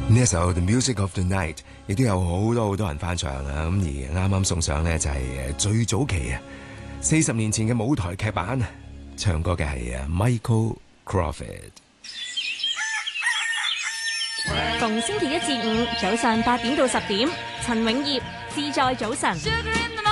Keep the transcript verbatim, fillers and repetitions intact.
呢一首《The Music of the Night》亦都有好多好多人翻唱啊！咁而啱啱送上呢，就係誒最早期啊，四十年前嘅舞台劇版，唱歌嘅係啊 Michael Crawford。 逢星期一至五早上八點到十點，陳永業自在早晨。